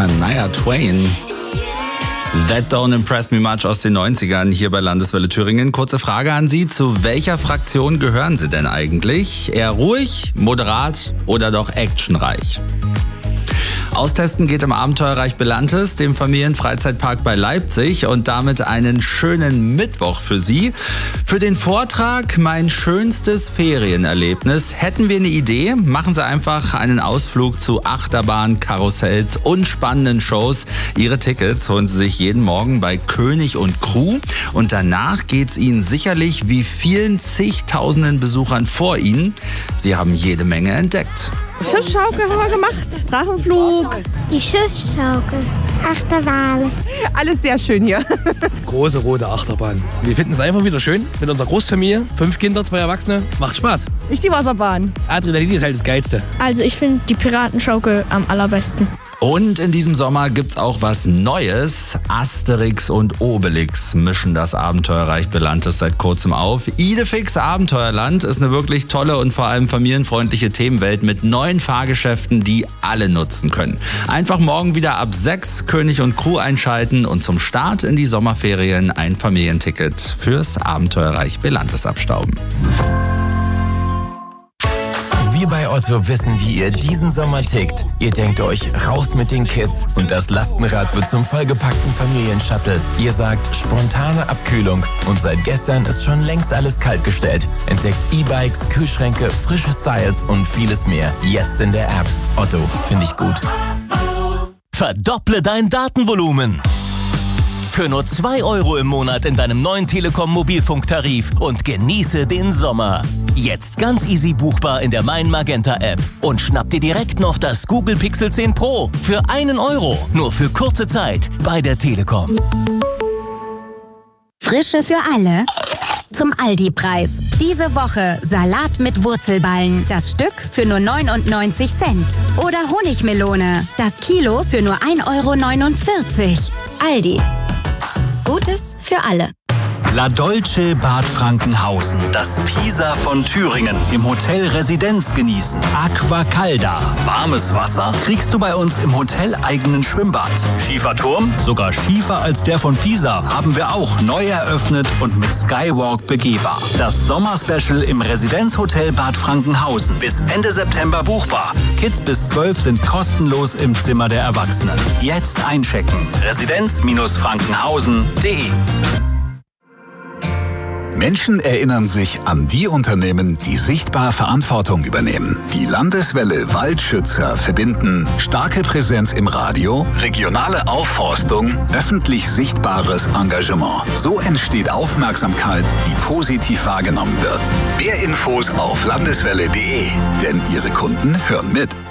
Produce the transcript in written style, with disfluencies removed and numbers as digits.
Shania Twain. That Don't Impress Me Much aus den 90ern hier bei Landeswelle Thüringen. Kurze Frage an Sie, zu welcher Fraktion gehören Sie denn eigentlich? Eher ruhig, moderat oder doch actionreich? Austesten geht im Abenteuerreich Belantes, dem Familienfreizeitpark bei Leipzig, und damit einen schönen Mittwoch für Sie. Für den Vortrag Mein schönstes Ferienerlebnis hätten wir eine Idee. Machen Sie einfach einen Ausflug zu Achterbahn, Karussells und spannenden Shows. Ihre Tickets holen Sie sich jeden Morgen bei König und Crew, und danach geht's Ihnen sicherlich wie vielen zigtausenden Besuchern vor Ihnen. Sie haben jede Menge entdeckt. Schiffsschaukel haben wir gemacht, Drachenflug. Die Schiffsschaukel, Achterbahn. Alles sehr schön hier. Große rote Achterbahn. Wir finden es einfach wieder schön mit unserer Großfamilie. 5 Kinder, 2 Erwachsene. Macht Spaß. Nicht die Wasserbahn. Adrenalin ist halt das Geilste. Also ich finde die Piratenschaukel am allerbesten. Und in diesem Sommer gibt's auch was Neues. Asterix und Obelix mischen das Abenteuerreich Belantes seit kurzem auf. Idefix Abenteuerland ist eine wirklich tolle und vor allem familienfreundliche Themenwelt mit neuen Fahrgeschäften, die alle nutzen können. Einfach morgen wieder ab 6 König und Crew einschalten und zum Start in die Sommerferien ein Familienticket fürs Abenteuerreich Belantes abstauben. Wir bei Otto wissen, wie ihr diesen Sommer tickt. Ihr denkt euch, raus mit den Kids und das Lastenrad wird zum vollgepackten Familienshuttle. Ihr sagt, spontane Abkühlung und seit gestern ist schon längst alles kaltgestellt. Entdeckt E-Bikes, Kühlschränke, frische Styles und vieles mehr. Jetzt in der App. Otto, finde ich gut. Verdopple dein Datenvolumen. Für nur 2 € im Monat in deinem neuen Telekom-Mobilfunktarif und genieße den Sommer. Jetzt ganz easy buchbar in der Mein Magenta App. Und schnapp dir direkt noch das Google Pixel 10 Pro für 1 €. Nur für kurze Zeit bei der Telekom. Frische für alle zum Aldi-Preis. Diese Woche Salat mit Wurzelballen. Das Stück für nur 99 Cent. Oder Honigmelone. Das Kilo für nur 1,49 €. Aldi. Gutes für alle. La Dolce Bad Frankenhausen. Das Pisa von Thüringen. Im Hotel Residenz genießen. Aquacalda. Warmes Wasser kriegst du bei uns im hoteleigenen Schwimmbad. Schieferturm, sogar schiefer als der von Pisa, haben wir auch neu eröffnet und mit Skywalk begehbar. Das Sommerspecial im Residenzhotel Bad Frankenhausen. Bis Ende September buchbar. Kids bis 12 sind kostenlos im Zimmer der Erwachsenen. Jetzt einchecken. Residenz-frankenhausen.de. Menschen erinnern sich an die Unternehmen, die sichtbar Verantwortung übernehmen. Die Landeswelle Waldschützer verbinden starke Präsenz im Radio, regionale Aufforstung, öffentlich sichtbares Engagement. So entsteht Aufmerksamkeit, die positiv wahrgenommen wird. Mehr Infos auf landeswelle.de, denn Ihre Kunden hören mit.